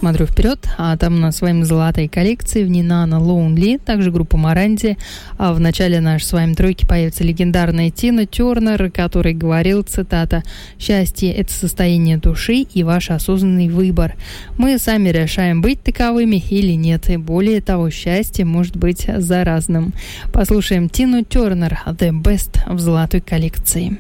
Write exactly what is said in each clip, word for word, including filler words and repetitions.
смотрю вперед, а там у нас с вами золотые коллекции в Нинана Лоунли, также группа Моранди. А в начале нашей с вами тройки появится легендарная Тина Тернер, который говорил, цитата: «Счастье – это состояние души и ваш осознанный выбор. Мы сами решаем, быть таковыми или нет, и более того, счастье может быть заразным». Послушаем Тину Тернер «The Best» в золотой коллекции.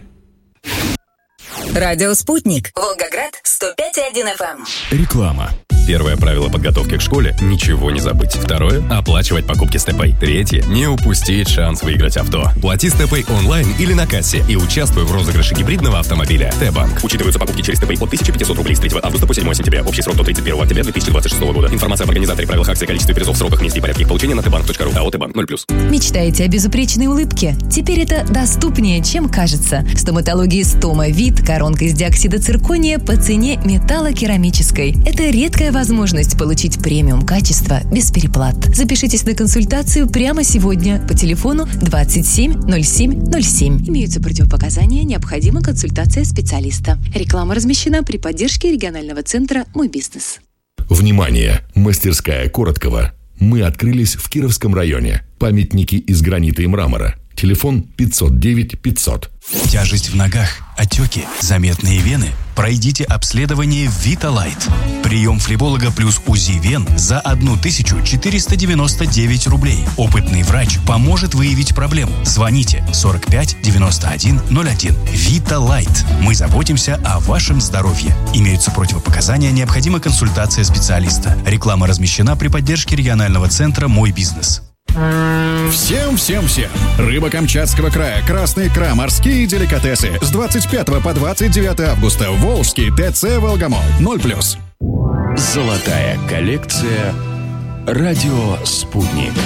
Радио «Спутник». Волгоград, сто пять и один эф эм. Реклама. Первое правило подготовки к школе – ничего не забыть. Второе – оплачивать покупки с ТПay. Третье – не упустить шанс выиграть авто. Плати с ТПay онлайн или на кассе и участвуй в розыгрыше гибридного автомобиля. Т-банк. Учитываются покупки через ТПay от тысяча пятьсот рублей с третьего августа по седьмое сентября. Общий срок до тридцать первого октября две тысячи двадцать шестого года. Информация об организаторе, правилах акции, количестве призов, сроках, месте и порядке их получения на тбанк точка ру. АО «Т-банк» ноль плюс. Мечтаете о безупречной улыбке? Теперь это доступнее, чем кажется. Стоматология Стома Вит, коронка из диоксида циркония по цене металлокерамической. Это редкая возможность получить премиум качества без переплат. Запишитесь на консультацию прямо сегодня по телефону двадцать семь ноль семь ноль семь. Имеются противопоказания, необходима консультация специалиста. Реклама размещена при поддержке регионального центра «Мой бизнес». Внимание! Мастерская Короткова. Мы открылись в Кировском районе. Памятники из гранита и мрамора. Телефон пятьсот девять пятьсот. Тяжесть в ногах, отеки, заметные вены? Пройдите обследование Виталайт. Прием флеболога плюс УЗИ вен за тысячу четыреста девяносто девять рублей. Опытный врач поможет выявить проблему. Звоните сорок пять девяносто один ноль один. Виталайт. Мы заботимся о вашем здоровье. Имеются противопоказания, необходима консультация специалиста. Реклама размещена при поддержке регионального центра «Мой бизнес». Всем-всем-всем! Рыба Камчатского края, красная икра, морские деликатесы. С двадцать пятого по двадцать девятое августа. Волжский ТЦ «Волгомол». ноль плюс. Золотая коллекция. Радио «Спутник».